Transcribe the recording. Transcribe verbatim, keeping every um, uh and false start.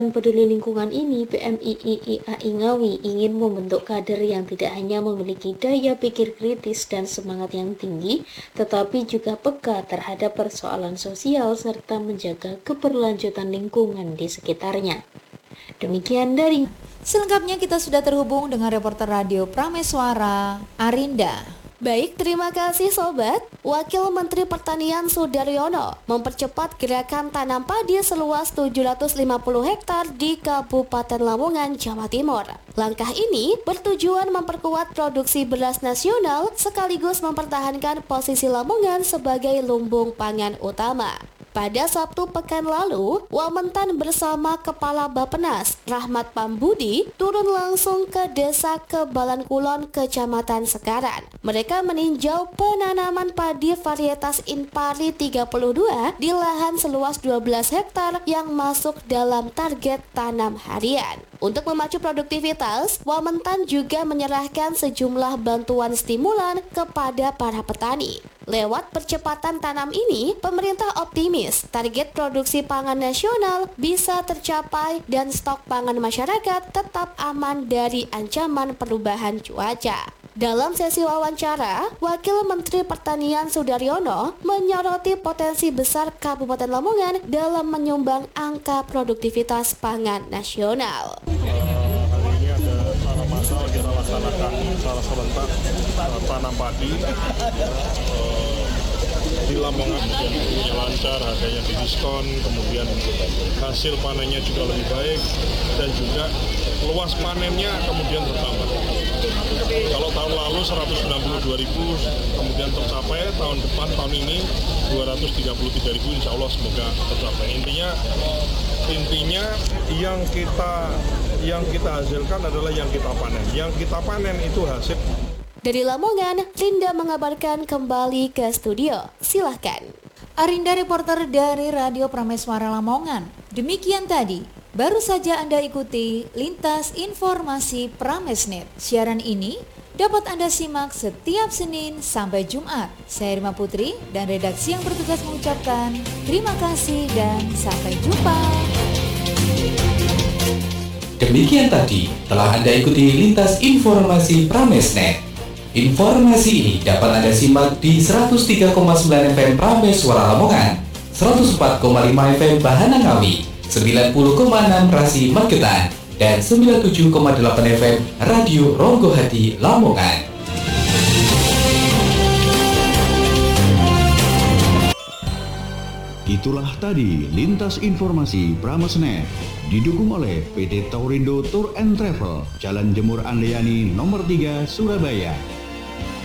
Peduli lingkungan ini, P M I I I A I Ngawi ingin membentuk kader yang tidak hanya memiliki daya pikir kritis dan semangat yang tinggi, tetapi juga peka terhadap persoalan sosial serta menjaga keberlanjutan lingkungan di sekitarnya. Demikian dari Selengkapnya kita sudah terhubung dengan reporter radio Prameswara, Arinda. Baik, terima kasih Sobat. Wakil Menteri Pertanian Sudaryono mempercepat gerakan tanam padi seluas tujuh ratus lima puluh hektar di Kabupaten Lamongan, Jawa Timur. Langkah ini bertujuan memperkuat produksi beras nasional sekaligus mempertahankan posisi Lamongan sebagai lumbung pangan utama. Pada Sabtu pekan lalu, Wamentan bersama Kepala Bappenas, Rahmat Pambudi, turun langsung ke Desa Kebalan Kulon, Kecamatan Sekaran. Mereka meninjau penanaman padi varietas Inpari tiga puluh dua di lahan seluas dua belas hektar yang masuk dalam target tanam harian. Untuk memacu produktivitas, Wamentan juga menyerahkan sejumlah bantuan stimulan kepada para petani. Lewat percepatan tanam ini, pemerintah optimis target produksi pangan nasional bisa tercapai dan stok pangan masyarakat tetap aman dari ancaman perubahan cuaca. Dalam sesi wawancara, Wakil Menteri Pertanian Sudaryono menyoroti potensi besar Kabupaten Lamongan dalam menyumbang angka produktivitas pangan nasional. Uh, hari ini ada secara massal kita laksanakan secara serentak uh, tanam padi uh, di Lamongan, kemudian bumbunya lancar, harganya didiskon, kemudian hasil panennya juga lebih baik dan juga luas panennya kemudian bertambah. Kalau tahun lalu seratus sembilan puluh dua ribu kemudian tercapai, tahun depan tahun ini dua ratus tiga puluh tiga ribu insya Allah semoga tercapai. Intinya intinya yang kita yang kita hasilkan adalah yang kita panen. Yang kita panen itu hasil. Dari Lamongan, Linda mengabarkan kembali ke studio. Silahkan. Arinda, reporter dari Radio Prameswara Lamongan. Demikian tadi, baru saja Anda ikuti Lintas Informasi Pramesnet. Siaran ini dapat Anda simak setiap Senin sampai Jumat. Saya Irma Putri dan redaksi yang bertugas mengucapkan terima kasih dan sampai jumpa. Demikian tadi telah Anda ikuti Lintas Informasi Pramesnet. Informasi ini dapat Anda simak di seratus tiga koma sembilan F M Prameswara Lamongan, seratus empat koma lima F M Bahana Ngawi, sembilan puluh koma enam Rasi Magetan, dan sembilan puluh tujuh koma delapan F M Radio Ronggo Hati Lamongan. Itulah tadi Lintas Informasi Pramesnet, didukung oleh P T Taurindo Tour and Travel, Jalan Jemur Andayani nomor tiga, Surabaya.